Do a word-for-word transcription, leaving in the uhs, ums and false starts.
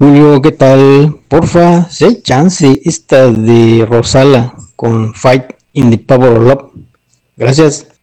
Julio, ¿qué tal? Porfa, si hay chance esta de Rosala con Fight in the Power of Love. Gracias.